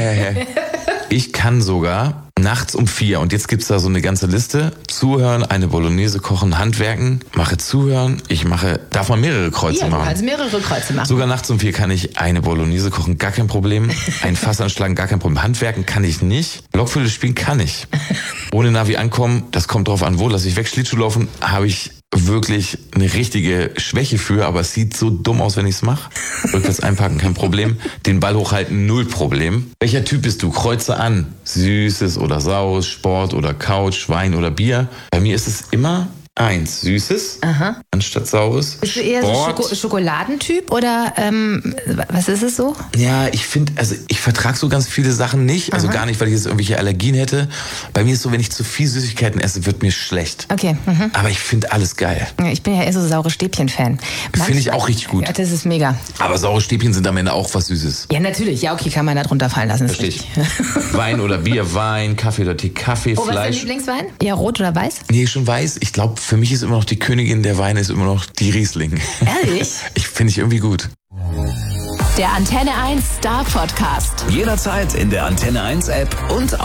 Ich kann sogar nachts um 4, und jetzt gibt's da so eine ganze Liste, zuhören, eine Bolognese kochen, handwerken, mache zuhören, darf man mehrere Kreuze machen. Du kannst mehrere Kreuze machen. Sogar nachts um 4 kann ich eine Bolognese kochen, gar kein Problem. Ein Fass anschlagen, gar kein Problem. Handwerken kann ich nicht. Blockflöte spielen kann ich. Ohne Navi ankommen, das kommt drauf an, wo lasse ich weg. Schlittschuh laufen habe ich wirklich eine richtige Schwäche für, aber es sieht so dumm aus, wenn ich es mache. Rückwärts einpacken, kein Problem. Den Ball hochhalten, 0 Problem. Welcher Typ bist du? Kreuze an. Süßes oder Saures, Sport oder Couch, Wein oder Bier. Bei mir ist es immer 1 Süßes anstatt Saures. Bist du eher so Schokoladentyp oder was ist es so? Ja, ich vertrage so ganz viele Sachen nicht. Also gar nicht, weil ich jetzt irgendwelche Allergien hätte. Bei mir ist so, wenn ich zu viel Süßigkeiten esse, wird mir schlecht. Okay. Aber ich finde alles geil. Ja, ich bin ja eher so saure Stäbchen-Fan. Finde ich auch richtig gut. Ja, das ist mega. Aber saure Stäbchen sind am Ende auch was Süßes. Ja, natürlich. Ja, okay, kann man da drunter fallen lassen. Verstehe ich. Wein oder Bier, Wein, Kaffee oder Tee, Kaffee, Fleisch. Was ist dein Lieblingswein? Ja, rot oder weiß? Nee, schon weiß. Ich glaube, für mich ist immer noch die Königin der Weine ist immer noch die Riesling. Ehrlich? Finde ich irgendwie gut. Der Antenne 1 Star Podcast. Jederzeit in der Antenne 1 App und